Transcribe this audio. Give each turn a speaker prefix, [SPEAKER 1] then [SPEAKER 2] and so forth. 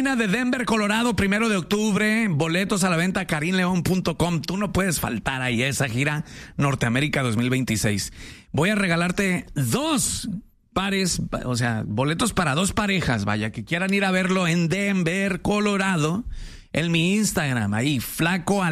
[SPEAKER 1] Arena de Denver, Colorado, 1 de octubre. Boletos a la venta, karinleon.com. Tú no puedes faltar ahí a esa gira Norteamérica 2026. Voy a regalarte 2 pares, o sea, boletos para 2 parejas, vaya, que quieran ir a verlo en Denver, Colorado, en mi Instagram, ahí, Flaco